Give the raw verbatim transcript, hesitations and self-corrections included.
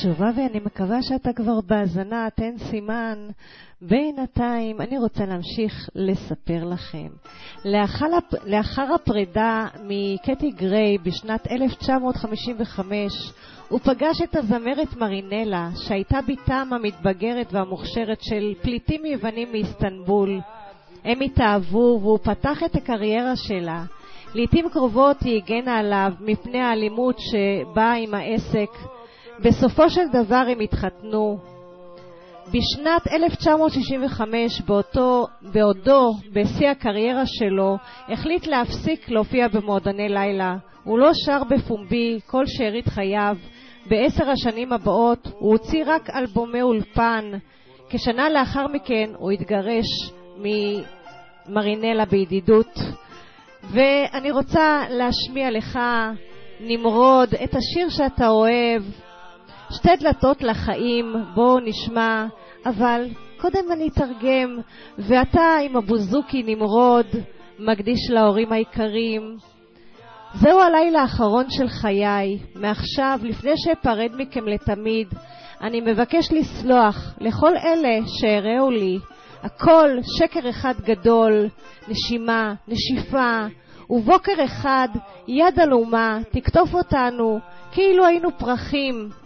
תשובה, ואני מקווה שאתה כבר בהזנה, תן סימן. בינתיים אני רוצה להמשיך לספר לכם. לאחר, לאחר הפרידה מקטי גריי בשנת אלף תשע מאות חמישים וחמש, הוא פגש את הזמרת מרינלה, שהייתה ביתם המתבגרת והמוכשרת של פליטים יוונים מאיסטנבול. הם התאהבו והוא פתח את הקריירה שלה. לעתים קרובות היא הגנה עליו מפני האלימות שבאה עם העסק. בסופו של דבר הם התחתנו. בשנת אלף תשע מאות שישים וחמש, באותו, בעודו, בשיא הקריירה שלו, החליט להפסיק להופיע במועדוני לילה. הוא לא שר בפומבי כל שארית חייו. בעשר השנים הבאות הוא הוציא רק אלבומי אולפן. כשנה לאחר מכן הוא התגרש ממרינלה בידידות. ואני רוצה להשמיע לך, נמרוד, את השיר שאתה אוהב, שתי דלתות לחיים. בוא נשמע, אבל קודם אני אתרגם. ואתה עם הבוזוקי נמרוד, מקדיש להורים היקרים. זהו הלילה האחרון של חיי. מעכשיו, לפני שאפרד מכם לתמיד, אני מבקש לסלוח לכל אלה שהראו לי. הכל שקר אחד גדול, נשימה, נשיפה, ובוקר אחד יד על אומה תקטוף אותנו כאילו היינו פרחים.